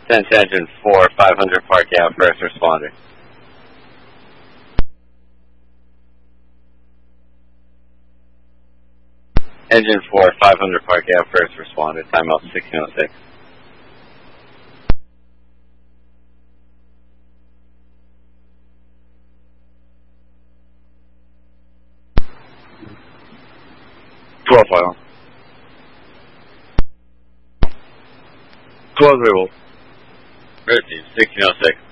10 to engine 4, 500 Park Ave, first responder. Engine 4, 500 Park Ave, first responder, timeout 1606. Profile. Close label. Receive 1606.